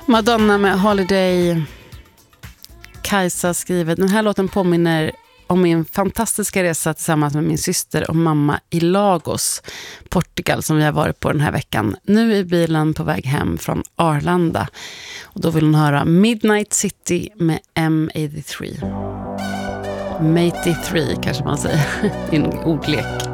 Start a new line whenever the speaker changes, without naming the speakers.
Madonna med Holiday. Kajsa skriver: den här låten påminner om min fantastiska resa tillsammans med min syster och mamma i Lagos, Portugal, som vi har varit på den här veckan. Nu i bilen på väg hem från Arlanda. Och då vill hon höra Midnight City med M83. Matey 3 kanske man säger. I en ordlek.